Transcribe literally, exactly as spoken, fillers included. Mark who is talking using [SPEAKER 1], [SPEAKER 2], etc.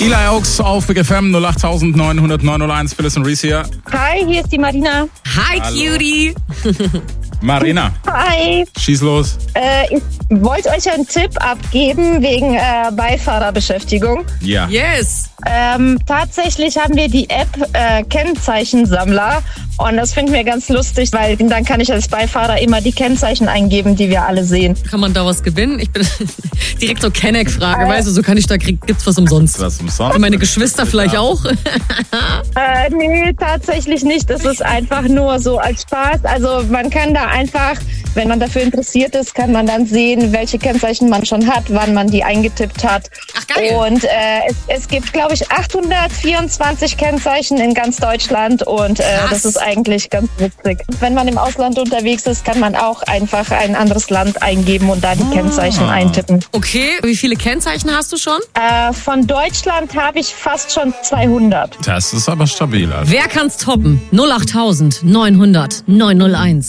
[SPEAKER 1] Eli Oaks auf Big F M null acht neun null null neun null eins. Phyllis und Reese hier.
[SPEAKER 2] Hi, hier ist die Marina.
[SPEAKER 3] Hi,
[SPEAKER 1] Hallo.
[SPEAKER 3] Cutie.
[SPEAKER 1] Marina,
[SPEAKER 2] Hi.
[SPEAKER 1] schieß los.
[SPEAKER 2] Äh, ich wollte euch einen Tipp abgeben wegen äh, Beifahrerbeschäftigung.
[SPEAKER 1] Ja.
[SPEAKER 3] Yes.
[SPEAKER 2] Ähm, tatsächlich haben wir die App äh, Kennzeichensammler und das finden wir ganz lustig, weil dann kann ich als Beifahrer immer die Kennzeichen eingeben, die wir alle sehen.
[SPEAKER 3] Kann man da was gewinnen? Ich bin direkt so Kenneck-Frage, weißt du, so kann ich da krieg, gibt's was umsonst.
[SPEAKER 1] Was umsonst?
[SPEAKER 3] Meine Geschwister vielleicht auch?
[SPEAKER 2] Äh, nee, tatsächlich nicht. Das ist einfach nur so als Spaß. Also man kann da einfach, wenn man dafür interessiert ist, kann man dann sehen, welche Kennzeichen man schon hat, wann man die eingetippt hat.
[SPEAKER 3] Ach, geil.
[SPEAKER 2] Und äh, es, es gibt, glaube ich, achthundertvierundzwanzig Kennzeichen in ganz Deutschland und äh, das ist eigentlich ganz witzig. Wenn man im Ausland unterwegs ist, kann man auch einfach ein anderes Land eingeben und da die
[SPEAKER 1] Ah.
[SPEAKER 2] Kennzeichen eintippen.
[SPEAKER 3] Okay, wie viele Kennzeichen hast du schon?
[SPEAKER 2] Äh, von Deutschland habe ich fast schon zweihundert.
[SPEAKER 1] Das ist aber stabil. Alter.
[SPEAKER 3] Wer kann's toppen? null acht neun null null neun null eins.